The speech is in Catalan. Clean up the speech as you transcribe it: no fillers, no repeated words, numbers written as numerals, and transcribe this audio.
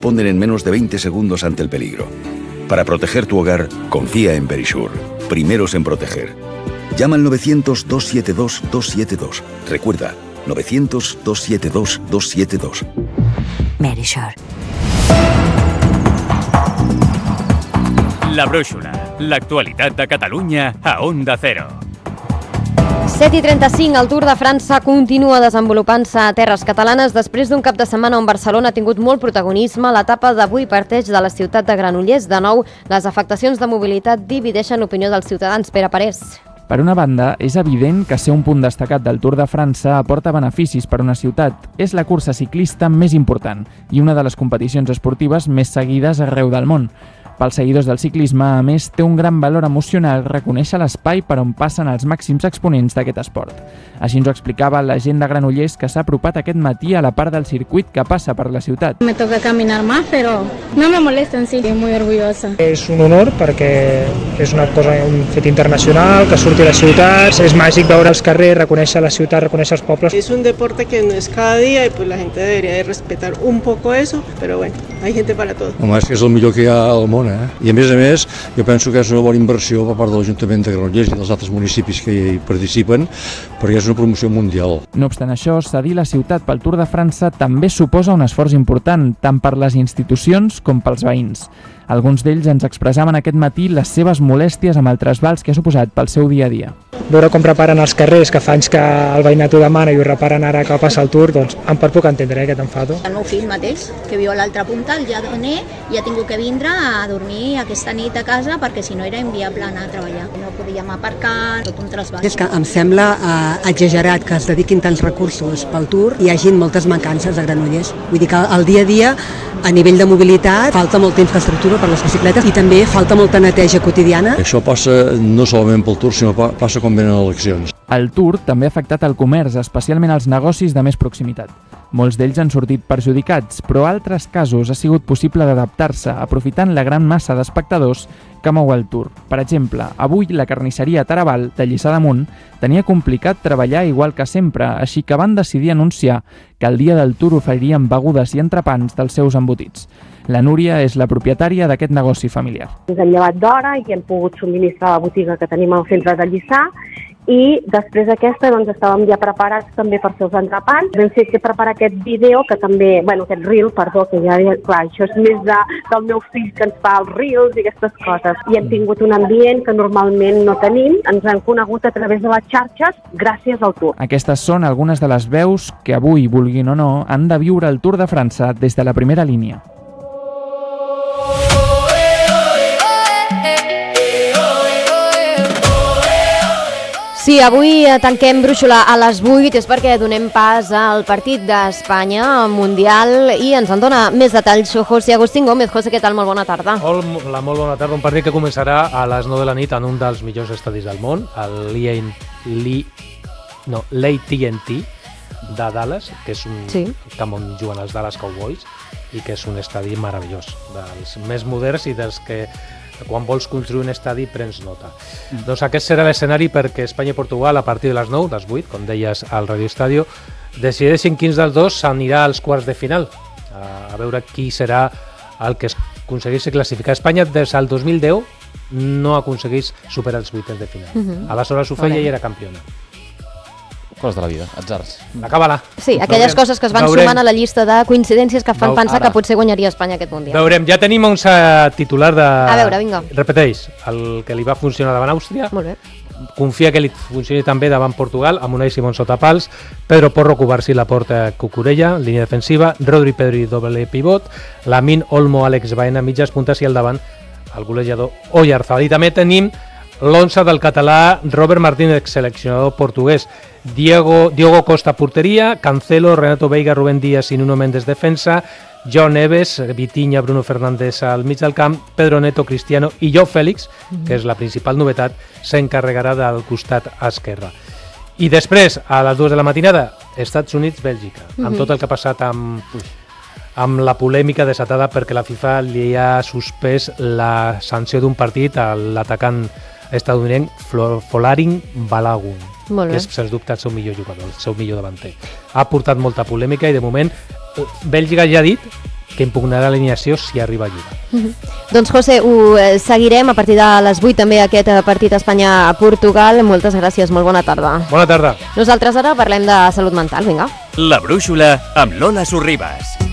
responden en menos de 20 segundos ante el peligro. Para proteger tu hogar, confía en Verisure. Primeros en proteger. Llama al 900-272-272. Recuerda, 900-272-272. Verisure. La Brúixola, l'actualitat de Catalunya a Onda Cero. 7:35, el Tour de França continua desenvolupant-se a terres catalanes després d'un cap de setmana on Barcelona ha tingut molt protagonisme. L'etapa d'avui parteix de la ciutat de Granollers. De nou, les afectacions de mobilitat divideixen l'opinió dels ciutadans. Pere Parés. Per una banda, és evident que ser un punt destacat del Tour de França aporta beneficis per una ciutat. És la cursa ciclista més important i una de les competicions esportives més seguides arreu del món. Pels seguidors del ciclisme, a més, té un gran valor emocional reconèixer l'espai per on passen els màxims exponents d'aquest esport. Així ens ho explicava la gent de Granollers, que s'ha apropat aquest matí a la part del circuit que passa per la ciutat. Me toca caminar más, pero no me molesta en sí. Estoy muy orgullosa. És un honor perquè és una cosa, un fet internacional, que surti a la ciutat. És màgic veure els carrers, reconèixer la ciutat, reconèixer els pobles. Es un deporte que no es cada día y pues la gente debería de respetar un poco eso, pero bueno, hay gente para todo. Home, és que és el millor que hi ha al món, I a més, jo penso que és una bona inversió per part de l'Ajuntament de Granollers i dels altres municipis que hi participen, perquè és una promoció mundial. No obstant això, cedir la ciutat pel Tour de França també suposa un esforç important, tant per les institucions com pels veïns. Alguns d'ells ens expressaven aquest matí les seves molèsties amb el trasbals que ha suposat pel seu dia a dia. Veure com reparen els carrers, que fa anys que el veïnat ho demana i ho reparen ara que passa el Tour, doncs em puc entendre aquest enfado. El meu fill mateix, que viu a l'altra punta, el Jadoné, i ha tingut que vindre a dormir aquesta nit a casa perquè si no era inviable anar a treballar. No podíem aparcar, tot un trasbals. És que em sembla exagerat que es dediquin tants recursos pel Tour i hi hagin moltes mancances a Granollers. Vull dir que el dia a dia, a nivell de mobilitat, falta molta infraestructura per les bicicletes i també falta molta neteja quotidiana. Això passa no solament pel Tour, sinó passa quan venen eleccions. El Tour també ha afectat el comerç, especialment els negocis de més proximitat. Molts d'ells han sortit perjudicats, però en altres casos ha sigut possible d'adaptar-se, aprofitant la gran massa d'espectadors que mou el Tour. Per exemple, avui la carnisseria Taraval, de Lliçà d'Amunt, tenia complicat treballar igual que sempre, així que van decidir anunciar que el dia del Tour oferirien begudes i entrepans dels seus embotits. La Núria és la propietària d'aquest negoci familiar. Ens hem llevat d'hora i hem pogut subministrar la botiga que tenim al centre de Lliçà i després d'aquesta estàvem ja preparats també per fer els entrepans. Vam fer preparar aquest vídeo, que també, aquest reel, que ja, clar, això és més del meu fill que ens fa els reels i aquestes coses. I hem tingut un ambient que normalment no tenim, ens han conegut a través de les xarxes gràcies al Tour. Aquestes són algunes de les veus que avui, vulguin o no, han de viure el Tour de França des de la primera línia. Sí, avui tanquem Brúixola a les 8, és perquè donem pas al partit d'Espanya Mundial i ens en dona més detalls José Agustín Gómez. José, què tal? Molt bona tarda. Hola, molt bona tarda. Un partit que començarà a les 9 de la nit en un dels millors estadis del món, l'AT&T de Dallas, que és un camp on juguen els Dallas Cowboys i que és un estadi meravellós, dels més moderns i dels que quan vols construir un estadi prens nota. Doncs aquest serà l'escenari perquè Espanya i Portugal a partir de les 9, les 8, com deies al Radio Estadio, decideixin quins dels dos s'anirà als quarts de final, a veure qui serà el que aconsegueixi classificar. Espanya des del 2010 no aconsegueix superar els vuitens de final. Aleshores ho feia i era campiona. Coses de la vida, atzars. Acaba-la. Sí, aquelles coses que es van sumant a la llista de coincidències que fan pensar que potser guanyaria Espanya aquest Mundial. Veurem, ja tenim un titular de... A veure, vinga. Repeteix, el que li va funcionar davant Àustria. Molt bé. Confia que li funcioni també davant Portugal, amb Unai Simón sota pals, Pedro Porro, Cubarsí, Laporta, Cucurella, línia defensiva, Rodri, Pedri, doble pivot, Lamine, Olmo, Àlex Baena, mitges puntes i al davant el golejador Oyarzabal. I també tenim l'11 del català Robert Martínez, seleccionador portuguès, Diogo Costa porteria, Cancelo, Renato Veiga, Rubén Díaz i Nuno Méndez defensa, Joao Neves, Vitinha, Bruno Fernández al mig del camp, Pedro Neto, Cristiano i Joao Félix, que és la principal novetat, s'encarregarà del costat esquerre. I després, a les 2 de la matinada, Estats Units-Bèlgica, amb tot el que ha passat amb la polèmica desatada perquè la FIFA li ha suspès la sanció d'un partit a l'atacant estadounidenc Folarin Balogun, que és, sens dubte, el seu millor jugador, el seu millor davanter. Ha portat molta polèmica i, de moment, Bèlgica ja ha dit que impugnarà l'alineació si arriba a Lliga. Doncs José, ho seguirem a partir de les 8 també aquest partit Espanya-Portugal. Moltes gràcies, molt bona tarda. Bona tarda. Nosaltres ara parlem de salut mental, vinga. La brúixola amb Lola Sorribas.